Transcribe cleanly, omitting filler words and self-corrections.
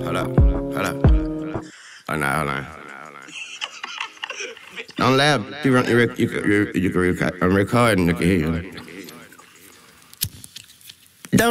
Hold on. Don't laugh. You can record. I'm recording. You can hear you.